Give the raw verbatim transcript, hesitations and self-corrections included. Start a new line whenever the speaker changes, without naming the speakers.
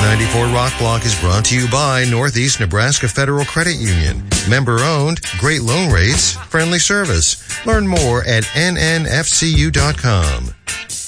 ninety-four Rock Block is brought to you by Northeast Nebraska Federal Credit Union. Member owned, great loan rates, friendly service. Learn more at N N F C U dot com.